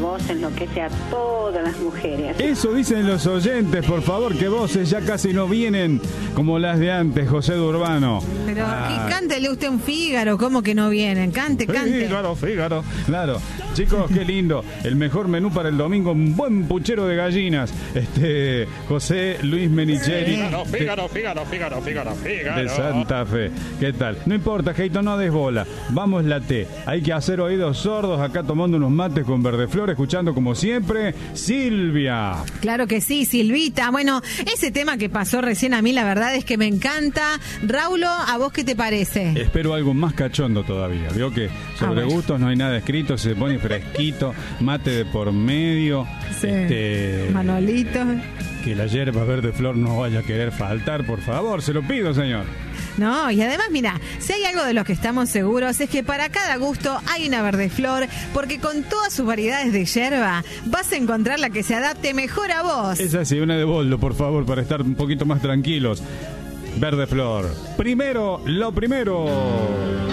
voz enloquece a todas las mujeres. Eso dicen los oyentes, por favor, que voces ya casi no vienen como las de antes, José Durbano. Pero cántele usted un Fígaro, ¿cómo que no vienen? Cante. Fígaro, claro. Chicos, qué lindo. El mejor menú para el domingo, un buen puchero de gallinas. José Luis Menicheri. Fígaro. De Santa Fe. ¿Qué tal? No importa, Jeito, no des bola. Vamos la T. Hay que hacer oídos sordos acá tomando unos mates con Verdeflor, escuchando como siempre, Silvia. Claro que sí, Silvita. Bueno, ese tema que pasó recién a mí, la verdad es que me encanta. Raulo, ¿a vos qué te parece? Espero algo más cachondo todavía. Veo que sobre gustos no hay nada escrito, se pone fresquito, mate de por medio. Sí. Manolito. Que la yerba Verdeflor no vaya a querer faltar, por favor, se lo pido, señor. No, y además, mira, si hay algo de los que estamos seguros es que para cada gusto hay una Verdeflor, porque con todas sus variedades de yerba vas a encontrar la que se adapte mejor a vos. Es así, una de boldo, por favor, para estar un poquito más tranquilos. Verdeflor, primero, lo primero.